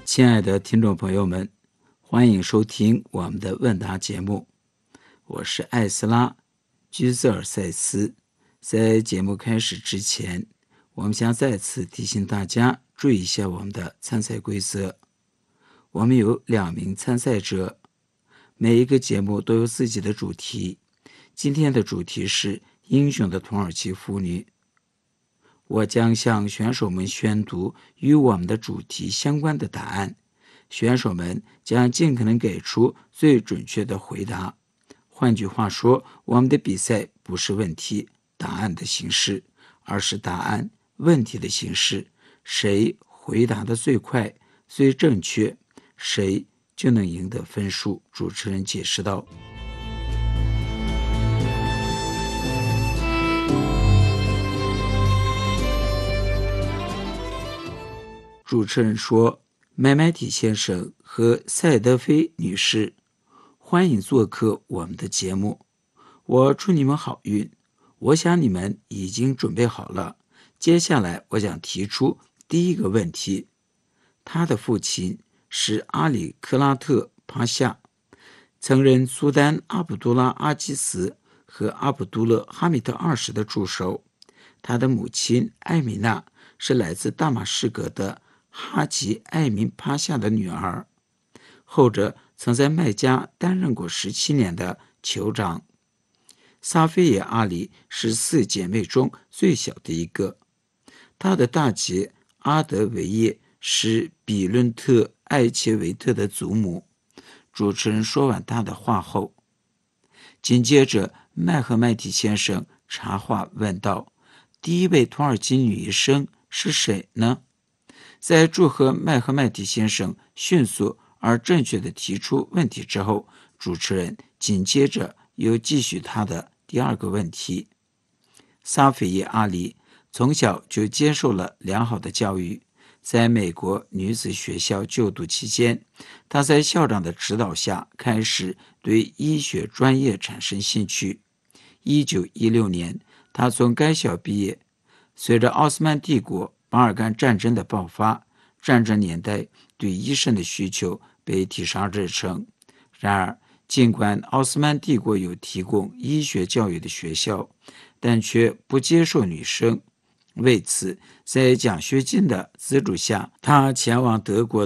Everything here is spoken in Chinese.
亲爱的听众朋友们，欢迎收听我们的问答节目。我是艾斯拉·居泽尔塞斯。在节目开始之前，我们想再次提醒大家注意一下我们的参赛规则。我们有2名参赛者，每一个节目都有自己的主题。今天的主题是英雄的土耳其妇女。我将向选手们宣读与我们的主题相关的答案，选手们将尽可能给出最准确的回答。换句话说，我们的比赛不是问题答案的形式，而是答案问题的形式。谁回答的最快、最正确，谁就能赢得分数。主持人解释道。主持人说：麦麦提先生和赛德菲女士，欢迎做客我们的节目。我祝你们好运。我想你们已经准备好了。接下来我想提出第一个问题。他的父亲是阿里克拉特帕夏，曾任苏丹阿卜杜拉阿基斯和阿卜杜勒哈密特2世的助手。他的母亲艾米娜是来自大马士革的哈吉艾民帕夏的女儿，后者曾在麦加担任过17年的酋长。萨菲耶阿里是4姐妹中最小的一个，她的大姐阿德维耶是比伦特艾切维特的祖母。主持人说完他的话后，紧接着麦赫麦提先生插话问道：第一位土耳其女医生是谁呢？在祝贺麦赫麦提先生迅速而正确地提出问题之后，主持人紧接着又继续他的第2个问题。萨菲耶阿里从小就接受了良好的教育，在美国女子学校就读期间，她在校长的指导下开始对医学专业产生兴趣。1916年，她从该校毕业。随着奥斯曼帝国巴尔干战争的爆发，战争年代对医生的需求被提上日程。然而，尽管奥斯曼帝国有提供医学教育的学校，但却不接受女生。为此，在奖学金的资助下，他前往德国